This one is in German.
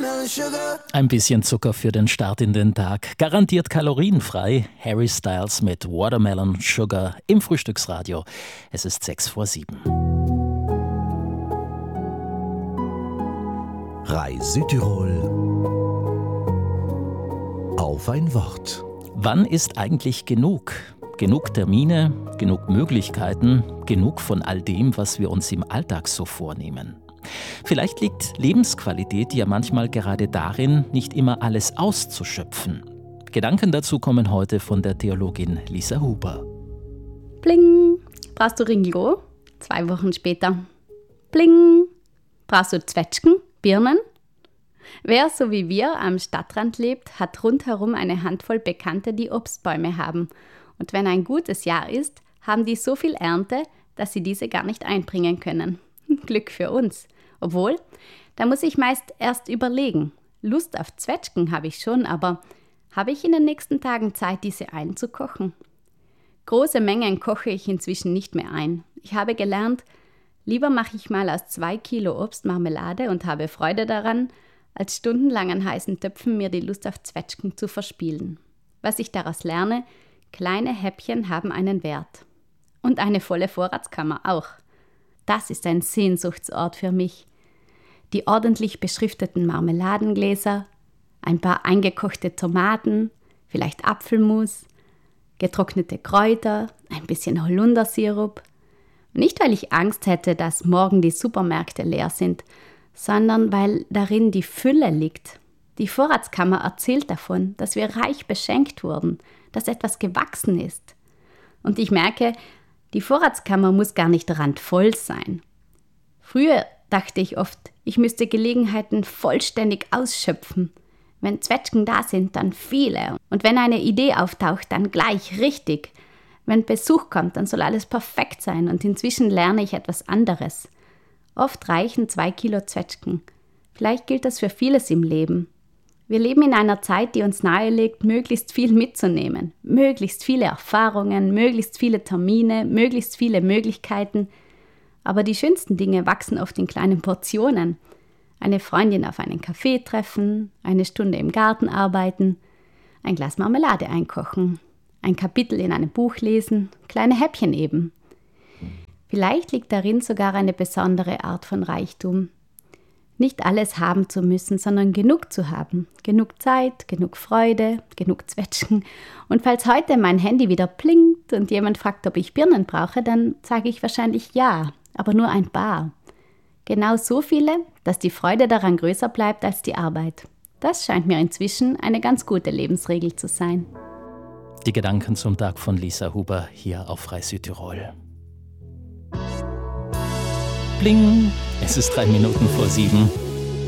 Ein bisschen Zucker für den Start in den Tag. Garantiert kalorienfrei. Harry Styles mit Watermelon Sugar im Frühstücksradio. Es ist 6:07. RAI Südtirol auf ein Wort. Wann ist eigentlich genug? Genug Termine, genug Möglichkeiten, genug von all dem, was wir uns im Alltag so vornehmen. Vielleicht liegt Lebensqualität ja manchmal gerade darin, nicht immer alles auszuschöpfen. Gedanken dazu kommen heute von der Theologin Lisa Huber. Bling, brauchst du Ringo? 2 Wochen später. Bling, brauchst du Zwetschgen, Birnen? Wer so wie wir am Stadtrand lebt, hat rundherum eine Handvoll Bekannte, die Obstbäume haben. Und wenn ein gutes Jahr ist, haben die so viel Ernte, dass sie diese gar nicht einbringen können. Glück für uns. Obwohl, da muss ich meist erst überlegen. Lust auf Zwetschgen habe ich schon, aber habe ich in den nächsten Tagen Zeit, diese einzukochen? Große Mengen koche ich inzwischen nicht mehr ein. Ich habe gelernt, lieber mache ich mal aus 2 Kilo Obst Marmelade und habe Freude daran, als stundenlang an heißen Töpfen mir die Lust auf Zwetschgen zu verspielen. Was ich daraus lerne, kleine Häppchen haben einen Wert. Und eine volle Vorratskammer auch. Das ist ein Sehnsuchtsort für mich. Die ordentlich beschrifteten Marmeladengläser, ein paar eingekochte Tomaten, vielleicht Apfelmus, getrocknete Kräuter, ein bisschen Holundersirup. Nicht, weil ich Angst hätte, dass morgen die Supermärkte leer sind, sondern weil darin die Fülle liegt. Die Vorratskammer erzählt davon, dass wir reich beschenkt wurden, dass etwas gewachsen ist. Und ich merke, die Vorratskammer muss gar nicht randvoll sein. Früher dachte ich oft, ich müsste Gelegenheiten vollständig ausschöpfen. Wenn Zwetschgen da sind, dann viele. Und wenn eine Idee auftaucht, dann gleich richtig. Wenn Besuch kommt, dann soll alles perfekt sein. Und inzwischen lerne ich etwas anderes. Oft reichen 2 Kilo Zwetschgen. Vielleicht gilt das für vieles im Leben. Wir leben in einer Zeit, die uns nahelegt, möglichst viel mitzunehmen. Möglichst viele Erfahrungen, möglichst viele Termine, möglichst viele Möglichkeiten. Aber die schönsten Dinge wachsen oft in kleinen Portionen. Eine Freundin auf einen Kaffee treffen, eine Stunde im Garten arbeiten, ein Glas Marmelade einkochen, ein Kapitel in einem Buch lesen, kleine Häppchen eben. Vielleicht liegt darin sogar eine besondere Art von Reichtum. Nicht alles haben zu müssen, sondern genug zu haben. Genug Zeit, genug Freude, genug Zwetschgen. Und falls heute mein Handy wieder blinkt und jemand fragt, ob ich Birnen brauche, dann sage ich wahrscheinlich ja, aber nur ein paar. Genau so viele, dass die Freude daran größer bleibt als die Arbeit. Das scheint mir inzwischen eine ganz gute Lebensregel zu sein. Die Gedanken zum Tag von Lisa Huber hier auf RAI Südtirol. Bling! Es ist 3 Minuten vor 7.